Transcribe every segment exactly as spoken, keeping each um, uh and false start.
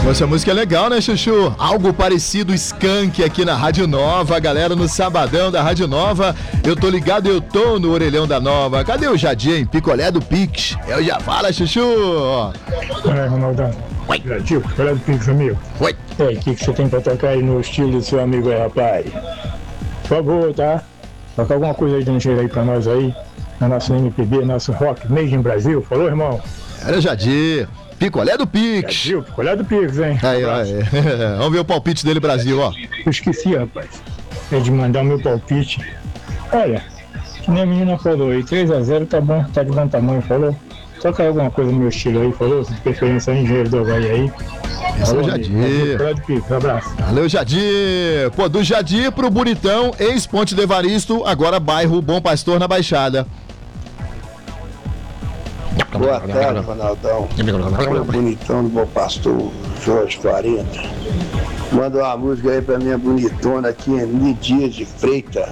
Essa música é legal, né, Chuchu? Algo parecido, Skank aqui na Rádio Nova, galera no sabadão da Rádio Nova. Eu tô ligado, eu tô no orelhão da Nova. Cadê o Jadir, hein? Picolé do Pix. Eu já falo, Chuchu. É, Ronaldão. Oi. Jadir, picolé do Pix, amigo. Oi. E aí, o que, que você tem pra tocar aí no estilo do seu amigo aí, rapaz? Por favor, tá? Toca alguma coisa aí de ligeiro aí pra nós aí. Na nossa M P B, nosso rock, made in Brasil. Falou, irmão? Era o Jadir. Picolé do Pix. Jadir, picolé do Pix, hein? Aí, aí. Vamos ver o palpite dele, Brasil, ó. Eu esqueci, rapaz. É de mandar o meu palpite. Olha, que nem a menina falou aí, três a zero tá bom, tá de bom tamanho, falou? Toca aí alguma coisa no meu estilo aí, falou? De preferência aí, engenheiro do Havaí aí. Esse é o Jadir. Um abraço. Valeu, Jadir. Pô, do Jadir pro Bonitão, ex-Ponte de Evaristo, agora bairro Bom Pastor na Baixada. Boa tarde, Ronaldão. Sou o Bonitão do Bom Pastor, Jorge quarenta. Manda uma música aí pra minha bonitona aqui, Eni Dias de Freitas.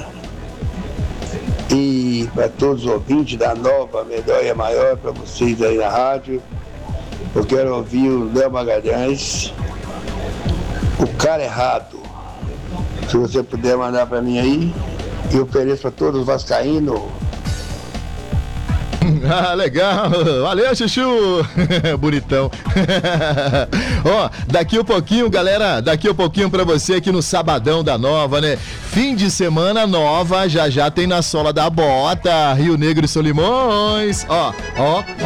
E para todos os ouvintes da Nova, melhor e a maior, para vocês aí na rádio. Eu quero ouvir o Léo Magalhães, O Cara Errado. Se você puder mandar para mim aí, eu ofereço para todos os vascaínos. Ah, legal. Valeu, Chuchu. Bonitão. Ó, daqui a pouquinho, galera, daqui a pouquinho pra você aqui no Sabadão da Nova, né? Fim de semana nova, já já tem na sola da bota, Rio Negro e Solimões. Ó, ó.